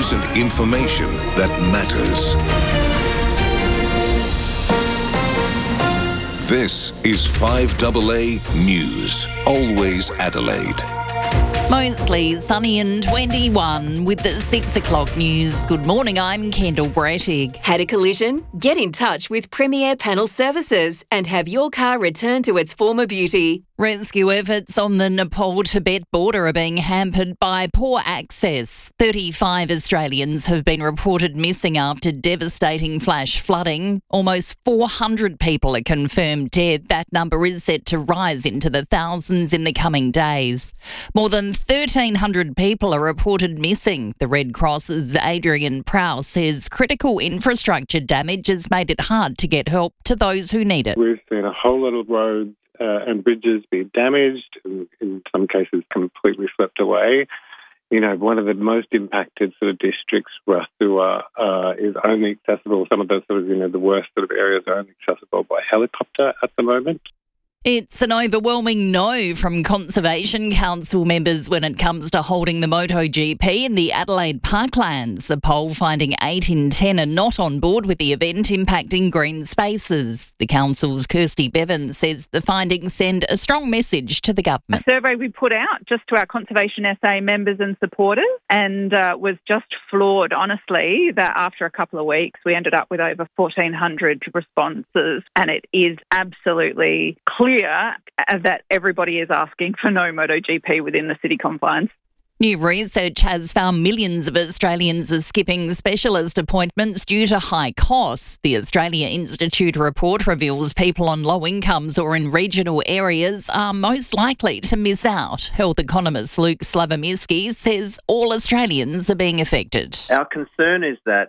news and information that matters. This is 5AA News. Always Adelaide. Mostly sunny and 21 with the 6 o'clock news. Good morning, I'm Kendall Brettig. Had a collision? Get in touch with Premier Panel Services and have your car returned to its former beauty. Rescue efforts on the Nepal-Tibet border are being hampered by poor access. 35 Australians have been reported missing after devastating flash flooding. Almost 400 people are confirmed dead. That number is set to rise into the thousands in the coming days. More than 1,300 people are reported missing. The Red Cross's Adrian Prowse says critical infrastructure damage has made it hard to get help to those who need it. We've seen a whole lot of roads and bridges be damaged, and in some cases completely swept away. You know, one of the most impacted sort of districts, Rasua, is only accessible. Some of those sort of, the worst sort of areas are only accessible by helicopter at the moment. It's an overwhelming no from Conservation Council members when it comes to holding the MotoGP in the Adelaide Parklands. A poll finding 8 in 10 are not on board with the event impacting green spaces. The council's Kirsty Bevan says the findings send a strong message to the government. A survey we put out just to our Conservation SA members and supporters and was just floored, honestly, that after a couple of weeks we ended up with over 1,400 responses, and it is absolutely clear that everybody is asking for no MotoGP within the city confines. New research has found millions of Australians are skipping specialist appointments due to high costs. The Australia Institute report reveals people on low incomes or in regional areas are most likely to miss out. Health economist Luke Slavomirsky says all Australians are being affected. Our concern is that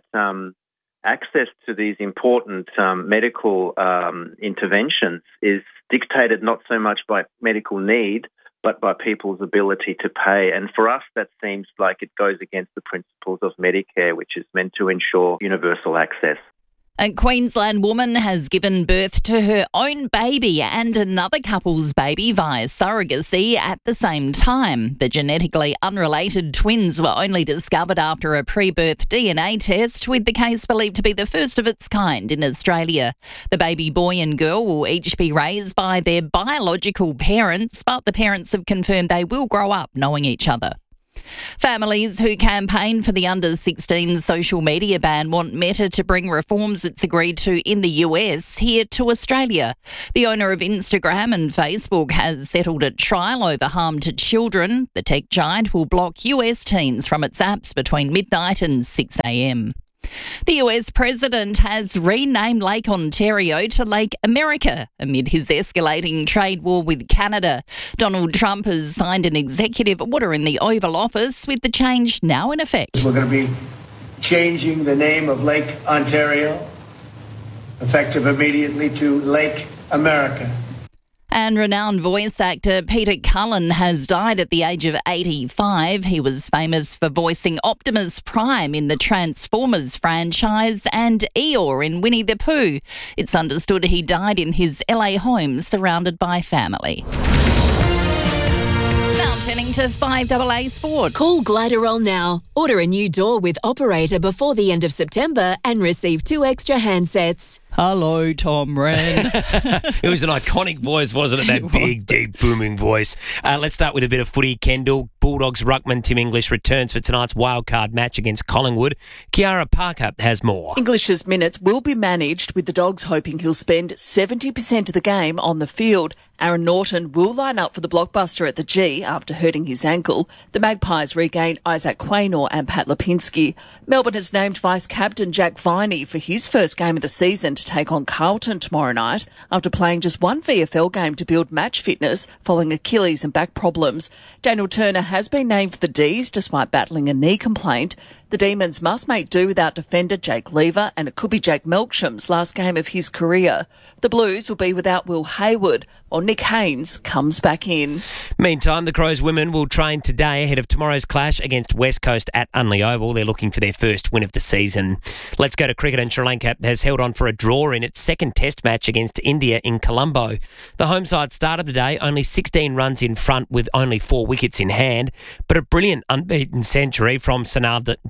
access to these important medical interventions is dictated not so much by medical need, but by people's ability to pay. And for us, that seems like it goes against the principles of Medicare, which is meant to ensure universal access. A Queensland woman has given birth to her own baby and another couple's baby via surrogacy at the same time. The genetically unrelated twins were only discovered after a pre-birth DNA test, with the case believed to be the first of its kind in Australia. The baby boy and girl will each be raised by their biological parents, but the parents have confirmed they will grow up knowing each other. Families who campaign for the under-16 social media ban want Meta to bring reforms it's agreed to in the US here to Australia. The owner of Instagram and Facebook has settled a trial over harm to children. The tech giant will block US teens from its apps between midnight and 6 a.m. The US president has renamed Lake Ontario to Lake America amid his escalating trade war with Canada. Donald Trump has signed an executive order in the Oval Office with the change now in effect. We're going to be changing the name of Lake Ontario, effective immediately, to Lake America. And renowned voice actor Peter Cullen has died at the age of 85. He was famous for voicing Optimus Prime in the Transformers franchise and Eeyore in Winnie the Pooh. It's understood he died in his LA home surrounded by family. Now turning to 5AA Sport. Call Gliderol now. Order a new door with Operator before the end of September and receive 2 extra handsets. Hello, Tom Wren. It was an iconic voice, wasn't it? That big, deep, booming voice. Let's start with a bit of footy, Kendall. Bulldogs ruckman Tim English returns for tonight's wildcard match against Collingwood. Kiara Parker has more. English's minutes will be managed, with the Dogs hoping he'll spend 70% of the game on the field. Aaron Norton will line up for the blockbuster at the G after hurting his ankle. The Magpies regain Isaac Quaynor and Pat Lipinski. Melbourne has named vice-captain Jack Viney for his first game of the season to take on Carlton tomorrow night after playing just one VFL game to build match fitness following Achilles and back problems. Daniel Turner has been named for the D's despite battling a knee complaint. The Demons must make do without defender Jake Lever, and it could be Jake Melksham's last game of his career. The Blues will be without Will Hayward, while Nick Haynes comes back in. Meantime, the Crows women will train today ahead of tomorrow's clash against West Coast at Unley Oval. They're looking for their first win of the season. Let's go to cricket, and Sri Lanka has held on for a draw in its second test match against India in Colombo. The home side started the day only 16 runs in front with only 4 wickets in hand, but a brilliant unbeaten century from Sanal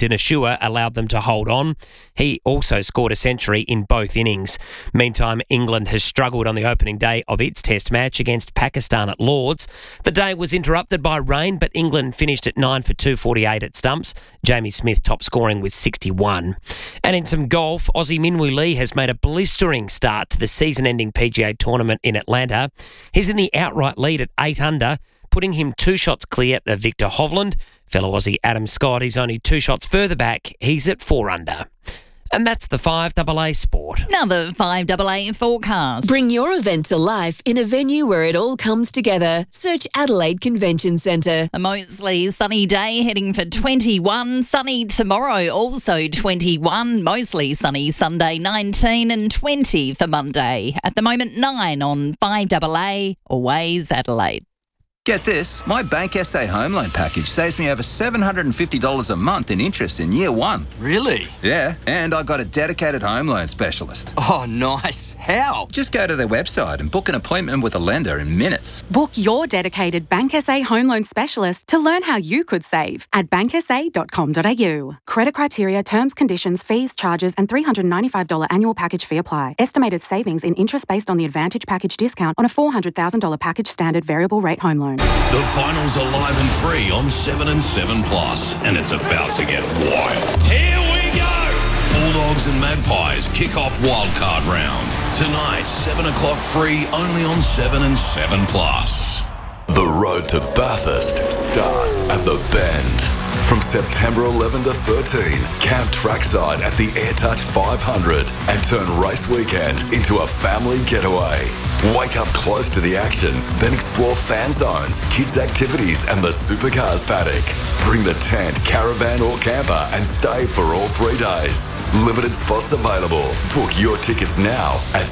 Dinashua allowed them to hold on. He also scored a century in both innings. Meantime, England has struggled on the opening day of its Test match against Pakistan at Lords. The day was interrupted by rain, but England finished at 9 for 248 at stumps. Jamie Smith top scoring with 61. And in some golf, Aussie Minwoo Lee has made a blistering start to the season-ending PGA tournament in Atlanta. He's in the outright lead at 8 under, putting him 2 shots clear of Victor Hovland. Fellow Aussie Adam Scott is only 2 shots further back. He's at 4 under. And that's the 5AA Sport. Now the 5AA forecast. Bring your event to life in a venue where it all comes together. Search Adelaide Convention Centre. A mostly sunny day heading for 21. Sunny tomorrow, also 21. Mostly sunny Sunday, 19 and 20 for Monday. At the moment, 9 on 5AA. Always Adelaide. Get this, my Bank SA home loan package saves me over $750 a month in interest in year one. Really? Yeah, and I got a dedicated home loan specialist. Oh, nice. How? Just go to their website and book an appointment with a lender in minutes. Book your dedicated Bank SA home loan specialist to learn how you could save at banksa.com.au. Credit criteria, terms, conditions, fees, charges and $395 annual package fee apply. Estimated savings in interest based on the Advantage package discount on a $400,000 package standard variable rate home loan. The finals are live and free on 7 and 7 Plus, and it's about to get wild. Here we go! Bulldogs and Magpies kick off wildcard round. Tonight, 7 o'clock free, only on 7 and 7 Plus. The road to Bathurst starts at the Bend. From September 11 to 13, camp trackside at the AirTouch 500 and turn race weekend into a family getaway. Wake up close to the action, then explore fan zones, kids' activities and the supercars paddock. Bring the tent, caravan or camper and stay for all 3 days. Limited spots available. Book your tickets now at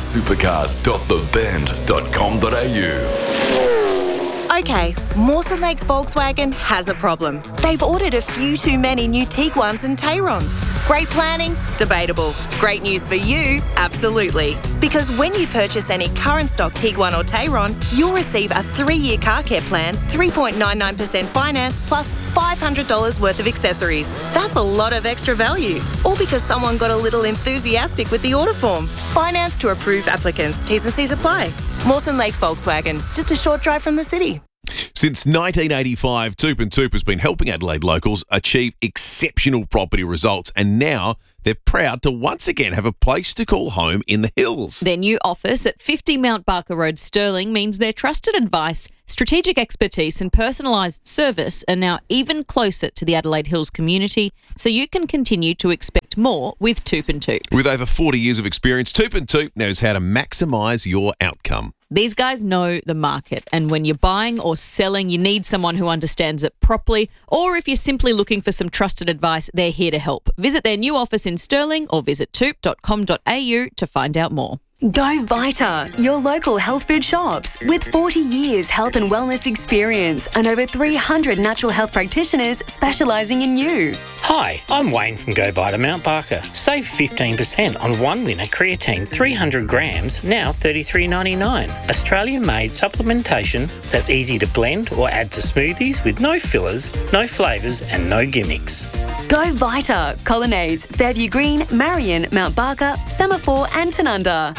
supercars.thebend.com.au. Okay, Mawson Lakes Volkswagen has a problem. They've ordered a few too many new Tiguans and Tayrons. Great planning? Debatable. Great news for you? Absolutely. Because when you purchase any current stock Tiguan or Tayron, you'll receive a 3-year car care plan, 3.99% finance, plus $500 worth of accessories. That's a lot of extra value. All because someone got a little enthusiastic with the order form. Finance to approved applicants. T's and C's apply. Mawson Lakes Volkswagen, just a short drive from the city. Since 1985, Toop and Toop has been helping Adelaide locals achieve exceptional property results, and now they're proud to once again have a place to call home in the hills. Their new office at 50 Mount Barker Road, Stirling, means their trusted advice, strategic expertise and personalised service are now even closer to the Adelaide Hills community, so you can continue to expect more with Toop and Toop. With over 40 years of experience, Toop and Toop knows how to maximise your outcome. These guys know the market, and when you're buying or selling, you need someone who understands it properly, or if you're simply looking for some trusted advice, they're here to help. Visit their new office in Stirling or visit toop.com.au to find out more. Go Vita, your local health food shops. With 40 years health and wellness experience and over 300 natural health practitioners specialising in you. Hi, I'm Wayne from Go Vita Mount Barker. Save 15% on one winner creatine 300 grams, now $33.99. Australian-made supplementation that's easy to blend or add to smoothies with no fillers, no flavours and no gimmicks. Go Vita, Colonnades, Fairview Green, Marion, Mount Barker, Semaphore and Tanunda.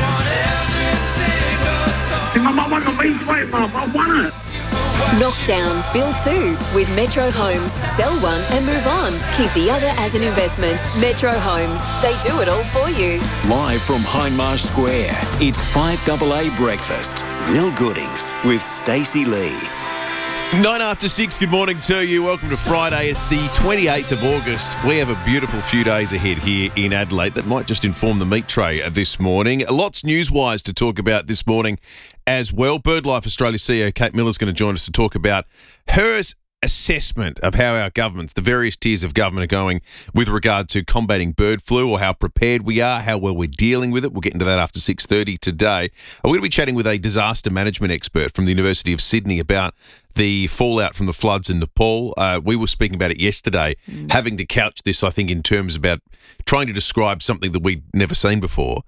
Knock down, build 2 with Metro Homes. Sell one and move on. Keep the other as an investment. Metro Homes. They do it all for you. Live from Hindmarsh Square, it's 5AA Breakfast. Real goodings with Stacey Lee. 9 after 6, good morning to you. Welcome to Friday. It's the 28th of August. We have a beautiful few days ahead here in Adelaide that might just inform the meat tray this morning. Lots news-wise to talk about this morning as well. BirdLife Australia CEO Kate Miller is going to join us to talk about her assessment of how our governments, the various tiers of government, are going with regard to combating bird flu, or how prepared we are, how well we're dealing with it. We'll get into that after 6:30 today. We're going to be chatting with a disaster management expert from the University of Sydney about the fallout from the floods in Nepal. We were speaking about it yesterday, having to couch this, I think, in terms about trying to describe something that we'd never seen before.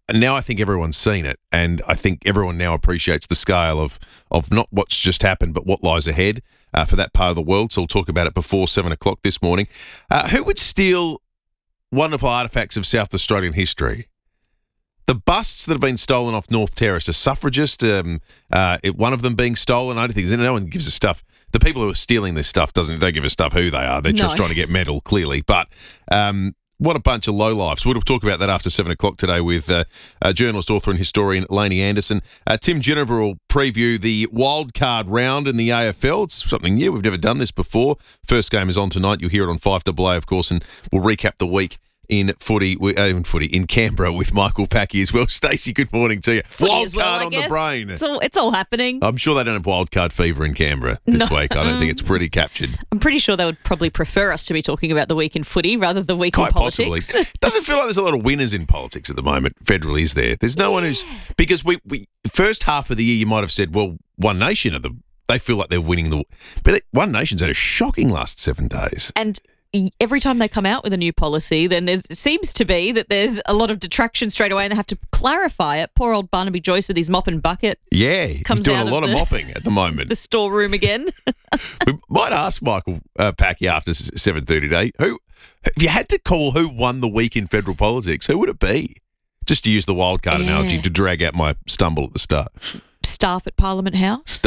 now I think everyone's seen it, and I think everyone now appreciates the scale of not what's just happened, but what lies ahead for that part of the world. So we'll talk about it before 7 o'clock this morning. Who would steal wonderful artefacts of South Australian history? The busts that have been stolen off North Terrace, a suffragist, one of them being stolen. I don't think no one gives a stuff. The people who are stealing this stuff don't give a stuff who they are. They're just trying to get metal, clearly. But what a bunch of lowlifes. We'll talk about that after 7 o'clock today with journalist, author and historian Lainey Anderson. Tim Ginniver will preview the wildcard round in the AFL. It's something new. We've never done this before. First game is on tonight. You'll hear it on 5AA, of course, and we'll recap the week in in Canberra with Michael Packy as well. Stacey, good morning to you. Wildcard on the brain. It's all happening. I'm sure they don't have wildcard fever in Canberra this week. I don't think it's pretty captured. I'm pretty sure they would probably prefer us to be talking about the week in footy rather than the week in politics. Possibly. Doesn't feel like there's a lot of winners in politics at the moment. Federally, is there? There's no one who's... Because we first half of the year, you might have said, well, One Nation they feel like they're winning the... But One Nation's had a shocking last 7 days. And every time they come out with a new policy, then there seems to be that there's a lot of detraction straight away and they have to clarify it. Poor old Barnaby Joyce with his mop and bucket. Yeah, he's doing a lot of mopping at the moment. The storeroom again. We might ask Michael Packy after 7:30 today, if you had to call who won the week in federal politics, who would it be? Just to use the wildcard analogy to drag out my stumble at the start. Staff at Parliament House?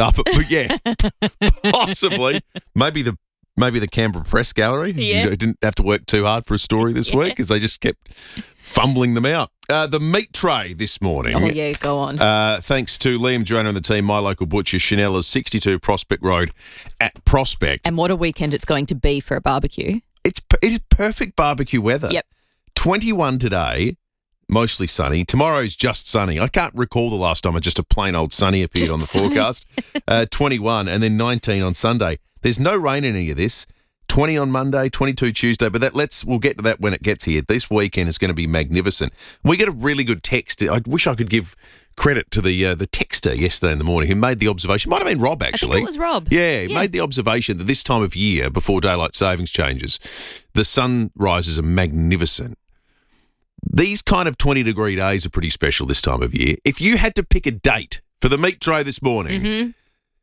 Possibly. Maybe the Canberra Press Gallery. Yeah. You didn't have to work too hard for a story this week because they just kept fumbling them out. The meat tray this morning. Oh, yeah, go on. Thanks to Liam Joanna and the team, my local butcher, Chanella's 62 Prospect Road at Prospect. And what a weekend it's going to be for a barbecue. It is perfect barbecue weather. Yep. 21 today, mostly sunny. Tomorrow's just sunny. I can't recall the last time just a plain old sunny appeared on the forecast. 21 and then 19 on Sunday. There's no rain in any of this. 20 on Monday, 22 Tuesday, but we'll get to that when it gets here. This weekend is going to be magnificent. We get a really good text. I wish I could give credit to the texter yesterday in the morning who made the observation. Might have been Rob, actually. I think it was Rob. Yeah, made the observation that this time of year, before daylight savings changes, the sunrises are magnificent. These kind of 20-degree days are pretty special this time of year. If you had to pick a date for the meat tray this morning,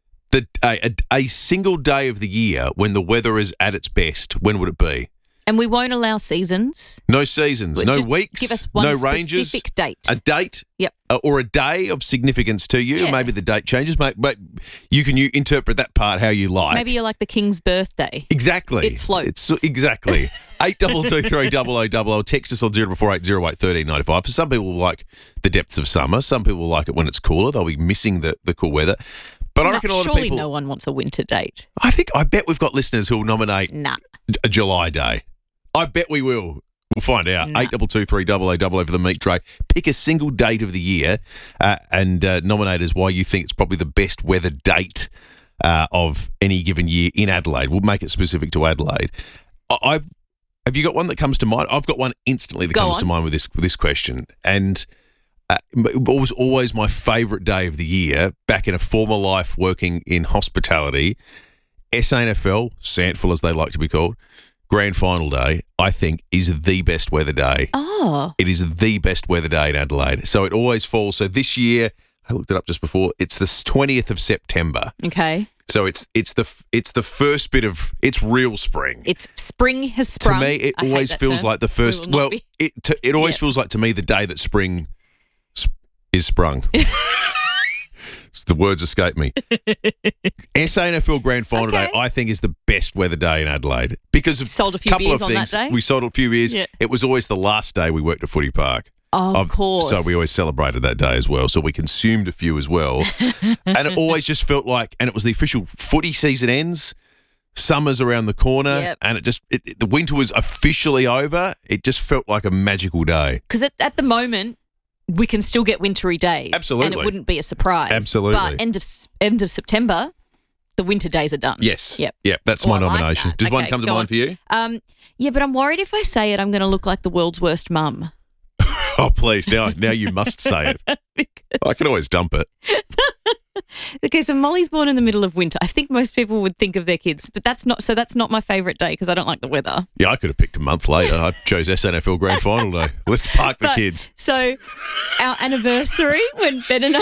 a single day of the year when the weather is at its best, when would it be? And we won't allow seasons. No seasons, no weeks, give us one no ranges. Specific date. A date? Yep. Or a day of significance to you. Yeah. Maybe the date changes, but you can interpret that part how you like. Maybe you're like the King's birthday. Exactly. It floats. Exactly. 8223 text us on 0480081395. For some people like the depths of summer. Some people like it when it's cooler. They'll be missing the cool weather. But I reckon a lot of people... Surely no one wants a winter date. I bet we've got listeners who will nominate a July day. I bet we will. We'll find out. 8223 for the meat tray. Pick a single date of the year and nominate as why you think it's probably the best weather date of any given year in Adelaide. We'll make it specific to Adelaide. Have you got one that comes to mind? I've got one instantly that comes to mind with this question. And it was always my favourite day of the year back in a former life working in hospitality. SANFL, Sandful as they like to be called, Grand Final Day, I think, is the best weather day. Oh. It is the best weather day in Adelaide. So it always falls. So this year, I looked it up just before, it's the 20th of September. Okay. So it's the first bit of, it's real spring. It's spring has sprung. To me, it always feels like the first, it always feels like to me the day that spring is sprung. The words escape me. SANFL Grand Final Day, I think, is the best weather day in Adelaide because of sold a few beers on that day. We sold a few beers. Yeah. It was always the last day we worked at Footy Park. Of course. So we always celebrated that day as well. So we consumed a few as well. And it always just felt like, and it was the official footy season ends. Summer's around the corner, and the winter was officially over. It just felt like a magical day. Because at the moment, we can still get wintry days. Absolutely. And it wouldn't be a surprise. Absolutely. But end of September, the winter days are done. Yes. Yep. That's my nomination. Like Does one come to mind for you? Yeah, but I'm worried if I say it, I'm going to look like the world's worst mum. Oh, please. Now you must say it. I can always dump it. Okay, so Molly's born in the middle of winter. I think most people would think of their kids, but that's not my favourite day because I don't like the weather. Yeah, I could have picked a month later. I chose SNFL Grand Final Day. Let's park the kids. So our anniversary, when Ben and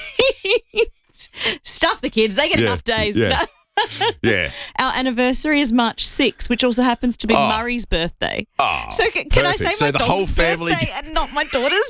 I stuff the kids, they get enough days. Yeah. No. Yeah. Our anniversary is March 6th, which also happens to be Murray's birthday. Oh, so can I say so my the dog's whole family birthday and not my daughter's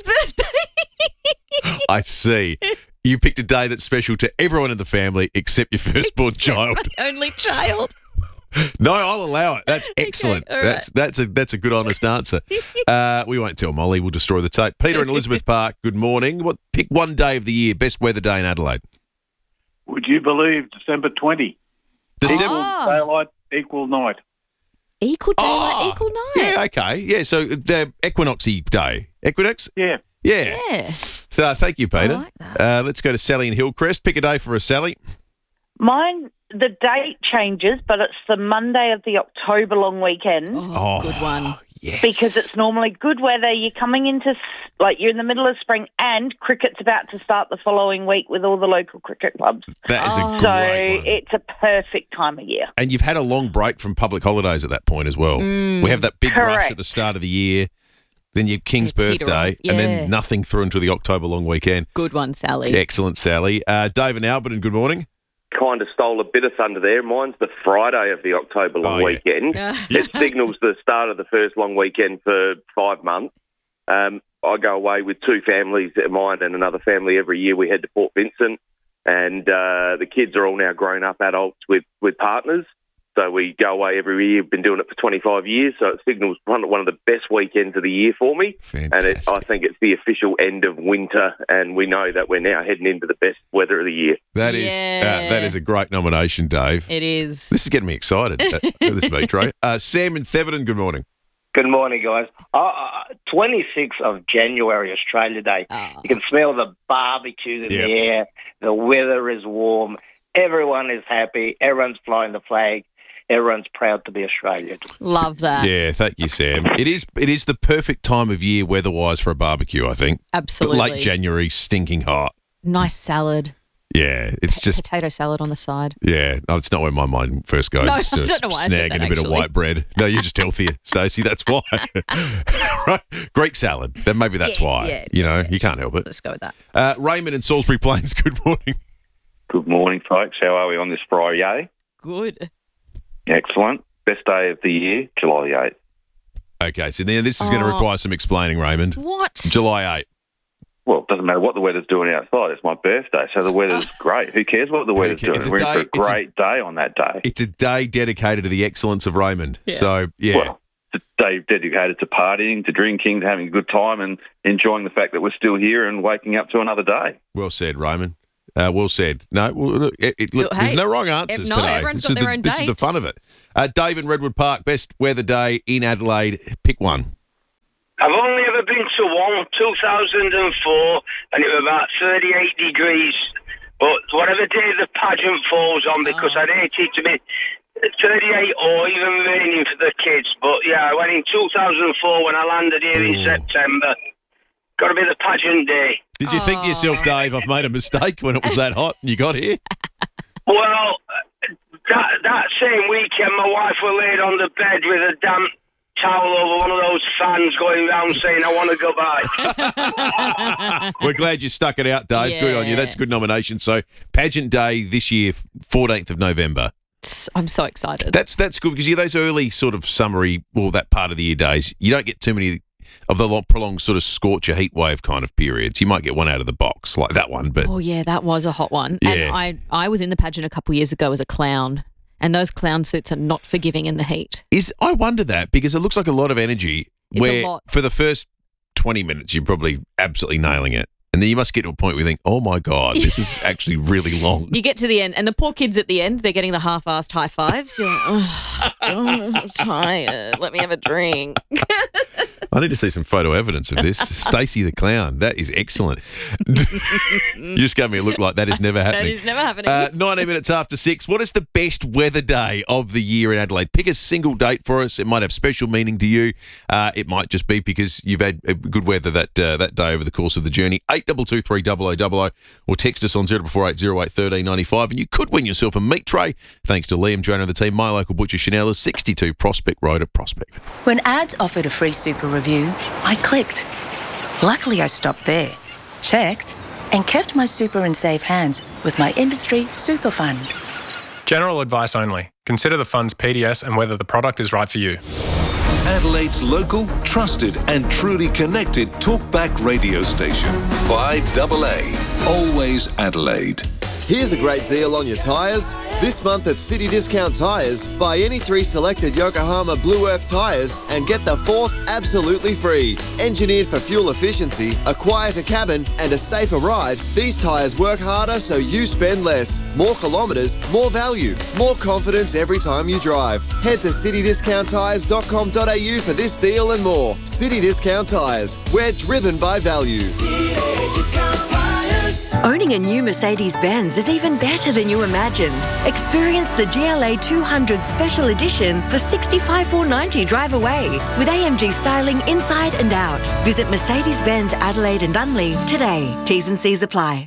birthday? I see. You picked a day that's special to everyone in the family except your firstborn child. My only child. No, I'll allow it. That's excellent. all right. That's a good, honest answer. We won't tell Molly. We'll destroy the tape. Peter in Elizabeth Park, good morning. Pick one day of the year, best weather day in Adelaide. Would you believe December 20? December Equal daylight, equal night. Equal daylight, equal night. Yeah, okay. Yeah, so the equinoxy day. Equinox? Yeah. Yeah. So, thank you, Peter. I like that. Let's go to Sally in Hillcrest. Pick a day for us, Sally. Mine, the date changes, but it's the Monday of the October long weekend. Oh, good one. Yes. Because it's normally good weather. You're coming into, you're in the middle of spring and cricket's about to start the following week with all the local cricket clubs. That is a great So one. it's a perfect time of year. And you've had a long break from public holidays at that point as well. We have that big rush at the start of the year, then your King's birthday, and then nothing through until the October long weekend. Good one, Sally. Excellent, Sally. Dave and Alberton, good morning. Kind of stole a bit of thunder there. Mine's the Friday of the October long weekend. It signals the start of the first long weekend for 5 months. I go away with two families, mine and another family, every year. We head to Port Vincent, and the kids are all now grown-up adults with partners. So we go away every year. We've been doing it for 25 years, so it signals one of the best weekends of the year for me. Fantastic. And I think it's the official end of winter, and we know that we're now heading into the best weather of the year. That is a great nomination, Dave. It is. This is getting me excited. This meet, Trey. Sam in Theverton, good morning. Good morning, guys. 26th of January, Australia Day. You can smell the barbecues in the air. The weather is warm. Everyone is happy. Everyone's flying the flag. Everyone's proud to be Australian. Love that. Yeah, thank you, Sam. It is the perfect time of year weather-wise for a barbecue, I think. Absolutely. Late January, stinking hot. Nice salad. Yeah, it's just... Potato salad on the side. Yeah, no, it's not where my mind first goes. No, it's I just don't know why I said snagging that, a bit of actually. white bread. No, you're just healthier, Stacey. That's why. Right? Greek salad. Then maybe that's why. You can't help it. Let's go with that. Raymond in Salisbury Plains, good morning. Good morning, folks. How are we on this Friday? Good. Excellent. Best day of the year, July the 8th. Okay, so now this is going to require some explaining, Raymond. What? July 8th. Well, it doesn't matter what the weather's doing outside. It's my birthday, so the weather's great. Who cares what the weather's doing? We're in for a great day on that day. It's a day dedicated to the excellence of Raymond. Yeah. So, yeah. Well, it's a day dedicated to partying, to drinking, to having a good time and enjoying the fact that we're still here and waking up to another day. Well said, Raymond. Well said. No, look, there's no wrong answers today. Everyone's got their own This is the fun of it. Dave in Redwood Park, best weather day in Adelaide. Pick one. I've only ever been to one, 2004, and it was about 38 degrees. But whatever day the pageant falls on, because I'd hate it to be 38 or even raining for the kids. But yeah, I went in 2004 when I landed here in September. Got to be the pageant day. Did you think to yourself, Dave, I've made a mistake when it was that hot and you got here? Well, that same weekend, my wife was laid on the bed with a damp towel over one of those fans going round saying, I want to go by. We're glad you stuck it out, Dave. Good on you. That's a good nomination. So, pageant day this year, 14th of November. I'm so excited. That's good because those early sort of summery, that part of the year days, you don't get too many of the prolonged sort of scorcher heat wave kind of periods. You might get one out of the box like that one, but that was a hot one. Yeah. And I was in the pageant a couple of years ago as a clown, and those clown suits are not forgiving in the heat. I wonder that because it looks like a lot of energy. It's a lot. For the first 20 minutes you're probably absolutely nailing it, and then you must get to a point where you think, oh my God, this is actually really long. You get to the end, and the poor kids at the end, they're getting the half-assed high fives. You're like, I'm tired. Let me have a drink. I need to see some photo evidence of this. Stacey the Clown. That is excellent. You just gave me a look like that is never happening. That is never happening. 19 minutes after 6. What is the best weather day of the year in Adelaide? Pick a single date for us. It might have special meaning to you. It might just be because you've had good weather that day over the course of the journey. 8223 or text us on 0448 08 1395 and you could win yourself a meat tray thanks to Liam, Joanna and the team. My local butcher Chanel is 62 Prospect Road at Prospect. When ads offered a free super review, I clicked. Luckily, I stopped there, checked, and kept my super in safe hands with my industry super fund. General advice only. Consider the fund's PDS and whether the product is right for you. Adelaide's local, trusted and truly connected talkback radio station. 5AA. Always Adelaide. Here's a great deal on your tyres. This month at City Discount Tyres, buy any 3 selected Yokohama Blue Earth tyres and get the 4th absolutely free. Engineered for fuel efficiency, a quieter cabin and a safer ride, these tyres work harder so you spend less. More kilometres, more value, more confidence every time you drive. Head to citydiscounttyres.com.au for this deal and more. City Discount Tyres. We're driven by value. City Discount Tyres. Owning a new Mercedes-Benz is even better than you imagined. Experience the GLA 200 Special Edition for $65,490 drive away with AMG styling inside and out. Visit Mercedes-Benz Adelaide and Unley today. T's and C's apply.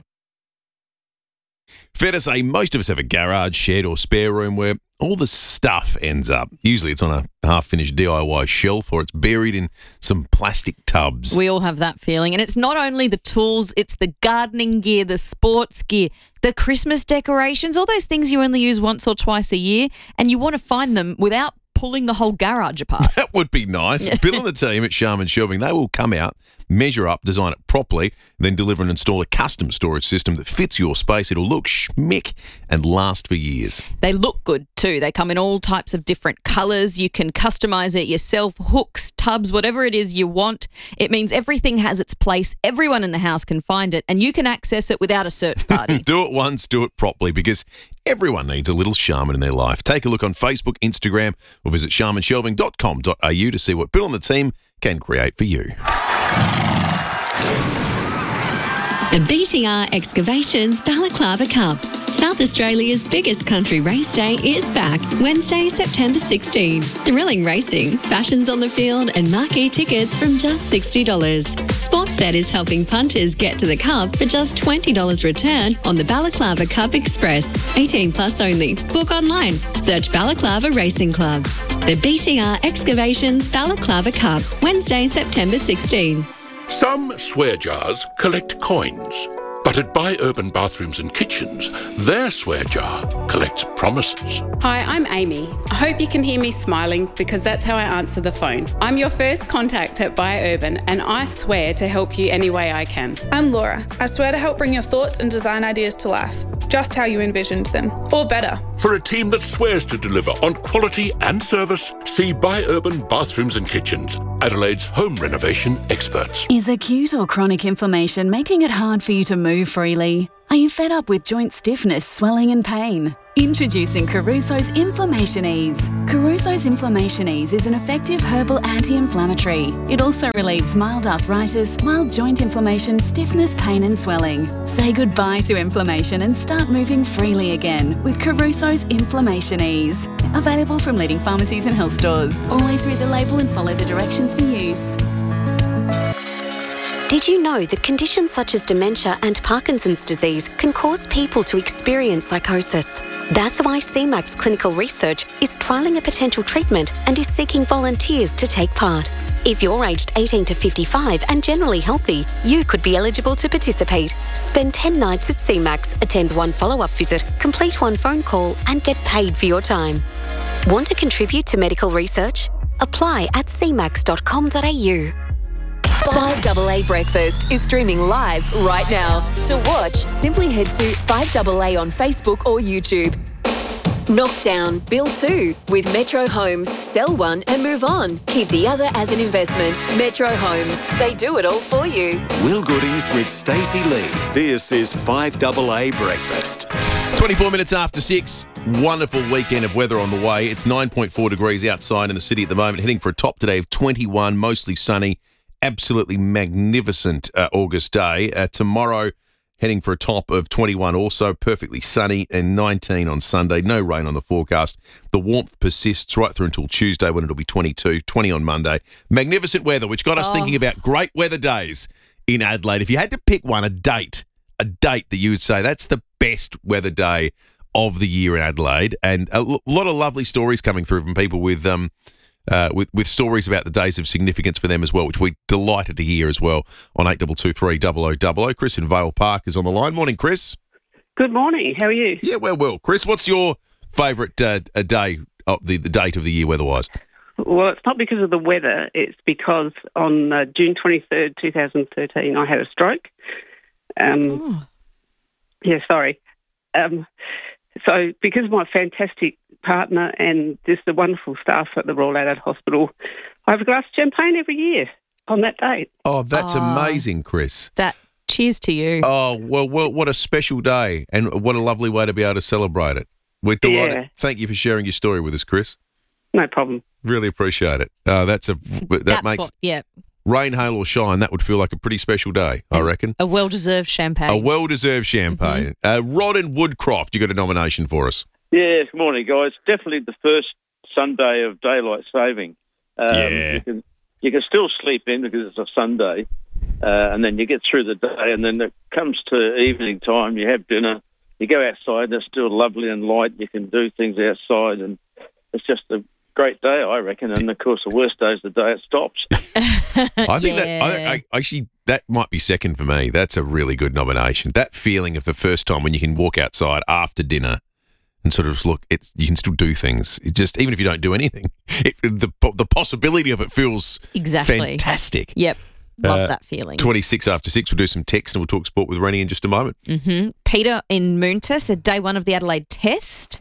Fair to say, most of us have a garage, shed or spare room where all the stuff ends up. Usually it's on a half-finished DIY shelf or it's buried in some plastic tubs. We all have that feeling. And it's not only the tools, it's the gardening gear, the sports gear, the Christmas decorations, all those things you only use once or twice a year, and you want to find them without pulling the whole garage apart. That would be nice. Bill and the team at Sharman Shelving, they will come out, measure up, design it properly, then deliver and install a custom storage system that fits your space. It'll look schmick and last for years. They look good too. They come in all types of different colours. You can customise it yourself, hooks, tubs, whatever it is you want. It means everything has its place. Everyone in the house can find it and you can access it without a search party. Do it once, do it properly, because everyone needs a little Sharman in their life. Take a look on Facebook, Instagram, or visit sharmanshelving.com.au to see what Bill and the team can create for you. The BTR Excavations Balaclava Cup. South Australia's biggest country race day is back, Wednesday, September 16. Thrilling racing, fashions on the field and marquee tickets from just $60. Sportsbet is helping punters get to the Cup for just $20 return on the Balaclava Cup Express. 18 plus only. Book online. Search Balaclava Racing Club. The BTR Excavations Balaclava Cup, Wednesday, September 16. Some swear jars collect coins, but at Buy Urban Bathrooms and Kitchens, their swear jar collects promises. Hi, I'm Amy. I hope you can hear me smiling because that's how I answer the phone. I'm your first contact at Buy Urban and I swear to help you any way I can. I'm Laura. I swear to help bring your thoughts and design ideas to life, just how you envisioned them, or better. For a team that swears to deliver on quality and service, see Buy Urban Bathrooms and Kitchens, Adelaide's home renovation experts. Is acute or chronic inflammation making it hard for you to move freely? Are you fed up with joint stiffness, swelling and pain? Introducing Caruso's Inflammation Ease. Caruso's Inflammation Ease is an effective herbal anti-inflammatory. It also relieves mild arthritis, mild joint inflammation, stiffness, pain and swelling. Say goodbye to inflammation and start moving freely again with Caruso's Inflammation Ease. Available from leading pharmacies and health stores. Always read the label and follow the directions for use. Did you know that conditions such as dementia and Parkinson's disease can cause people to experience psychosis? That's why CMAX Clinical Research is trialling a potential treatment and is seeking volunteers to take part. If you're aged 18 to 55 and generally healthy, you could be eligible to participate. Spend 10 nights at CMAX, attend 1 follow-up visit, complete 1 phone call and get paid for your time. Want to contribute to medical research? Apply at cmax.com.au. 5AA Breakfast is streaming live right now. To watch, simply head to 5AA on Facebook or YouTube. Knock down, build two with Metro Homes. Sell one and move on. Keep the other as an investment. Metro Homes. They do it all for you. Will Goodings with Stacey Lee. This is 5AA Breakfast. 24 minutes after 6. Wonderful weekend of weather on the way. It's 9.4 degrees outside in the city at the moment, heading for a top today of 21, mostly sunny. Absolutely magnificent August day. Tomorrow, heading for a top of 21 also, perfectly sunny, and 19 on Sunday. No rain on the forecast. The warmth persists right through until Tuesday when it'll be 22, 20 on Monday. Magnificent weather, which got us thinking about great weather days in Adelaide. If you had to pick one, a date that you would say that's the best weather day of the year in Adelaide, and a lot of lovely stories coming through from people with stories about the days of significance for them as well, which we're delighted to hear as well on 8223 0000. Chris in Vale Park is on the line. Morning, Chris. Good morning. How are you? Yeah, well. Chris, what's your favourite day of the date of the year weather-wise? Well, it's not because of the weather. It's because on June 23rd, 2013, I had a stroke. Yeah, sorry. So because of my fantastic partner and just the wonderful staff at the Royal Adelaide Hospital, I have a glass of champagne every year on that date. Oh, that's amazing, Chris. Cheers to you. Oh, well, what a special day, and what a lovely way to be able to celebrate it. We're delighted. Yeah. Thank you for sharing your story with us, Chris. No problem. Really appreciate it. That makes rain, hail or shine, that would feel like a pretty special day, I reckon. A well-deserved champagne. A well-deserved champagne. Rod in Woodcroft, you got a nomination for us. Yeah, good morning, guys. Definitely the first Sunday of daylight saving. You can still sleep in because it's a Sunday, and then you get through the day, and then it comes to evening time, you have dinner, you go outside, it's still lovely and light, you can do things outside, and it's just a great day, I reckon. And, of course, the worst day is the day it stops. I think that might be second for me. That's a really good nomination. That feeling of the first time when you can walk outside after dinner and sort of look, you can still do things. It just, even if you don't do anything, the possibility of it feels fantastic. Yep. Love that feeling. 26 after 6, we'll do some text and we'll talk sport with Rennie in just a moment. Peter in Moonta said day one of the Adelaide Test.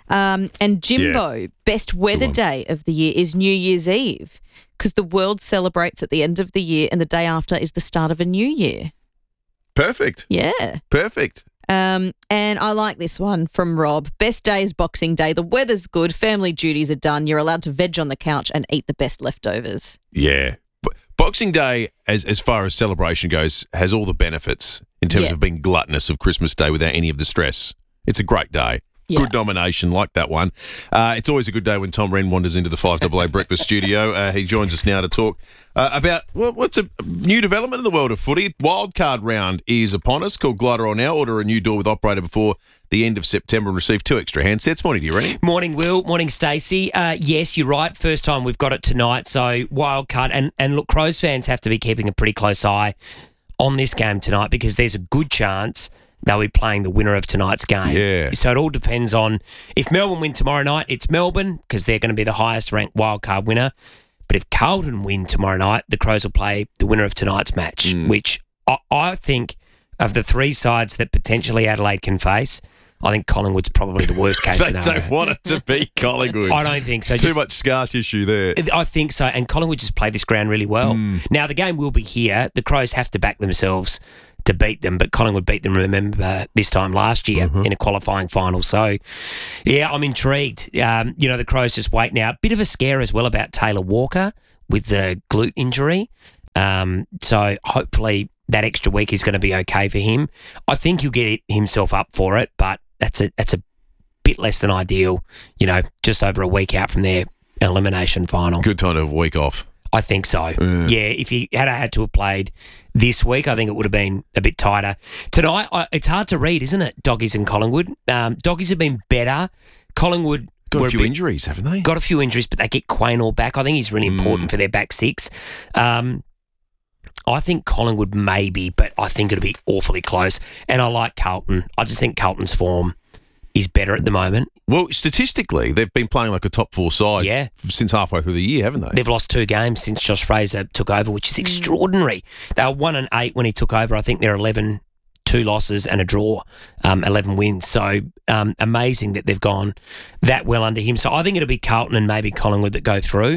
And Jimbo, best weather day of the year is New Year's Eve, because the world celebrates at the end of the year and the day after is the start of a new year. Perfect. Yeah. Perfect. And I like this one from Rob. Best day is Boxing Day. The weather's good. Family duties are done. You're allowed to veg on the couch and eat the best leftovers. Yeah. Boxing Day, as far as celebration goes, has all the benefits in terms of being gluttonous of Christmas Day without any of the stress. It's a great day. Yeah. Good nomination, like that one. It's always a good day when Tom Wren wanders into the 5AA Breakfast studio. He joins us now to talk about what's a new development in the world of footy. Wildcard round is upon us. Call Glider on now. Order a new door with operator before the end of September and receive 2 extra handsets. Morning to you, Rennie. Morning, Will. Morning, Stacey. Yes, you're right. First time we've got it tonight. So wildcard. And look, Crows fans have to be keeping a pretty close eye on this game tonight, because there's a good chance they'll be playing the winner of tonight's game. Yeah. So it all depends on, if Melbourne win tomorrow night, it's Melbourne, because they're going to be the highest ranked wildcard winner. But if Carlton win tomorrow night, the Crows will play the winner of tonight's match, which I think of the 3 sides that potentially Adelaide can face, I think Collingwood's probably the worst case scenario. They don't want it to be Collingwood. I don't think so. It's too much scar tissue there. I think so. And Collingwood just play this ground really well. Now, the game will be here. The Crows have to back themselves to beat them, but Collingwood beat them, remember, this time last year in a qualifying final. So, yeah, I'm intrigued. The Crows just wait now. Bit of a scare as well about Taylor Walker with the glute injury. So hopefully that extra week is going to be okay for him. I think he'll get himself up for it, but that's a bit less than ideal, just over a week out from their elimination final. Good time to have a week off. I think so. Yeah, if he had to have played this week, I think it would have been a bit tighter. Tonight, it's hard to read, isn't it, Doggies and Collingwood? Doggies have been better. Collingwood got a few injuries, haven't they? Got a few injuries, but they get Quaynor back. I think he's really important for their back six. I think Collingwood maybe, but I think it'll be awfully close. And I like Carlton. I just think Carlton's form is better at the moment. Well, statistically, they've been playing like a top 4 side since halfway through the year, haven't they? They've lost 2 games since Josh Fraser took over, which is extraordinary. They were 1-8 when he took over. I think they're 11-2 2 losses and a draw, 11 wins. So amazing that they've gone that well under him. So I think it'll be Carlton and maybe Collingwood that go through.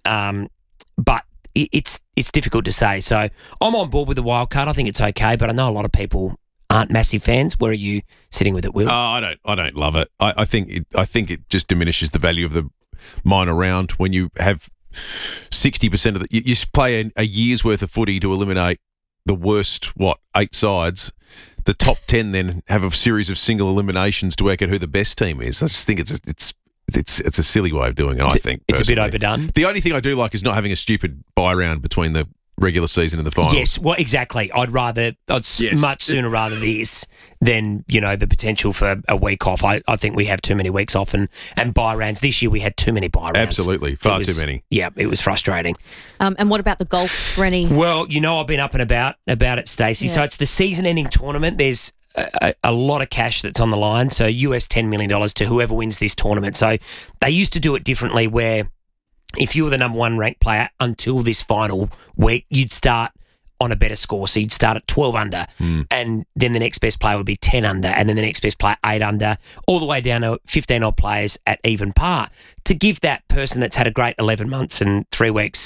But it's difficult to say. So I'm on board with the wild card. I think it's okay, but I know a lot of people aren't massive fans. Where are you sitting with it, Will? I don't love it. I think it just diminishes the value of the minor round when you have 60% of the. You play a year's worth of footy to eliminate the worst 8 sides. The top 10 then have a series of single eliminations to work out who the best team is. I just think it's a silly way of doing it. I think it's a bit overdone. The only thing I do like is not having a stupid bye round between the regular season and the finals. Yes, well, exactly. I'd much sooner rather this than, the potential for a week off. I think we have too many weeks off and bye rounds. This year we had too many bye rounds. Absolutely, far too many. Yeah, it was frustrating. And what about the golf, Rennie? Well, I've been up and about it, Stacey. Yeah. So it's the season-ending tournament. There's a lot of cash that's on the line, so US $10 million to whoever wins this tournament. So they used to do it differently where if you were the number 1 ranked player until this final week, you'd start on a better score. So you'd start at 12 under, and then the next best player would be 10 under, and then the next best player 8 under, all the way down to 15 odd players at even par, to give that person that's had a great 11 months and 3 weeks,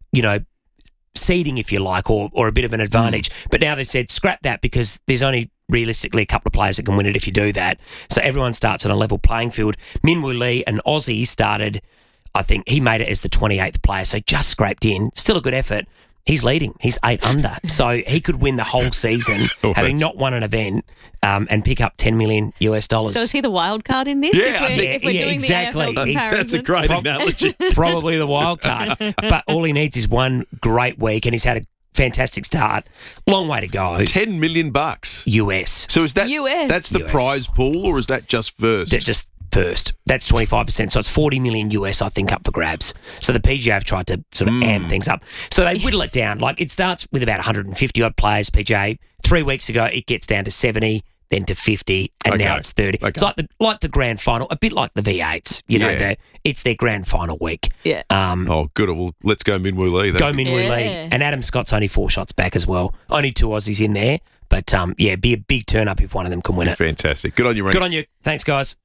seeding, if you like, or a bit of an advantage. But now they've said scrap that because there's only realistically a couple of players that can win it if you do that. So everyone starts on a level playing field. Minwoo Lee, an Aussie, started, I think he made it as the 28th player, so just scraped in. Still a good effort. He's leading. He's 8 under. So he could win the whole season, having not won an event, and pick up $10 million. So is he the wild card in this? If we're doing exactly. The AFL comparison? That's a great analogy. Probably the wild card. But all he needs is one great week, and he's had a fantastic start. Long way to go. $10 million US. So is that US? That's the prize pool, or is that just first? That's just first. That's 25%. So it's $40 million US, I think, up for grabs. So the PGA have tried to sort of amp things up. So they whittle it down. Like it starts with about 150 odd players. PGA 3 weeks ago it gets down to 70, then to 50, and now it's 30. Okay. It's like the grand final, a bit like the V8s. It's their grand final week. Yeah. Good. Well, let's go Minwoo Lee. Go Minwoo Lee. And Adam Scott's only 4 shots back as well. Only 2 Aussies in there. But, be a big turn up if one of them can win it. Fantastic. Good on you, Randy. Good on you. Thanks, guys.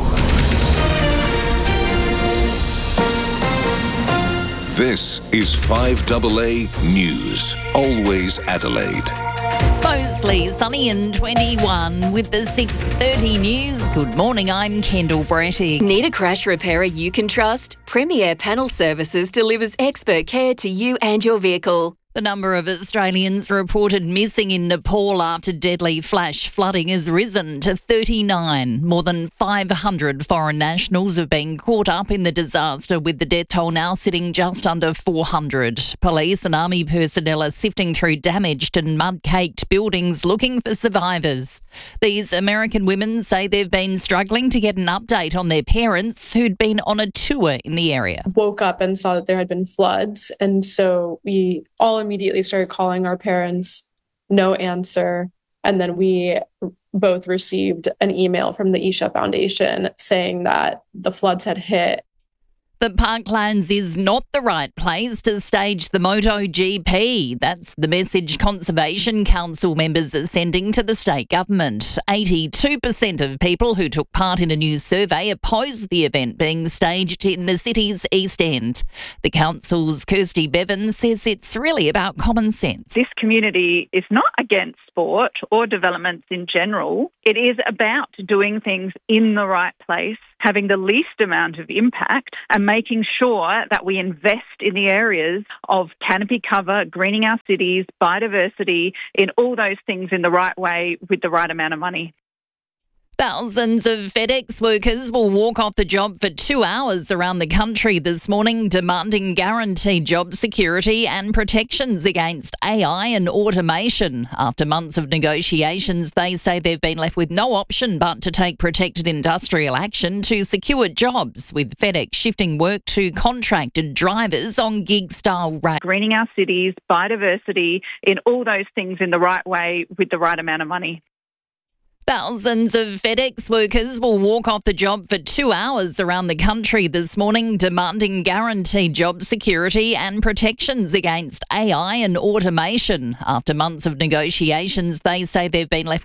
This is 5AA News. Always Adelaide. Mostly sunny and 21 with the 6:30 news. Good morning, I'm Kendall Brettig. Need a crash repairer you can trust? Premier Panel Services delivers expert care to you and your vehicle. The number of Australians reported missing in Nepal after deadly flash flooding has risen to 39. More than 500 foreign nationals have been caught up in the disaster, with the death toll now sitting just under 400. Police and army personnel are sifting through damaged and mud-caked buildings looking for survivors. These American women say they've been struggling to get an update on their parents who'd been on a tour in the area. Woke up and saw that there had been floods, and so we all immediately started calling our parents. No answer. And then we both received an email from the Isha Foundation saying that the floods had hit. The Parklands is not the right place to stage the MotoGP. That's the message Conservation Council members are sending to the state government. 82% of people who took part in a new survey opposed the event being staged in the city's East End. The council's Kirsty Bevan says it's really about common sense. This community is not against sport or developments in general. It is about doing things in the right place, having the least amount of impact, and making sure that we invest in the areas of canopy cover, greening our cities, biodiversity, in all those things in the right way with the right amount of money. Thousands of FedEx workers will walk off the job for 2 hours around the country this morning, demanding guaranteed job security and protections against AI and automation. After months of negotiations, they say they've been left with no option but to take protected industrial action to secure jobs, with FedEx shifting work to contracted drivers on gig-style rates. Greening our cities, biodiversity, in all those things in the right way with the right amount of money. Thousands of FedEx workers will walk off the job for 2 hours around the country this morning, demanding guaranteed job security and protections against AI and automation. After months of negotiations, they say they've been left with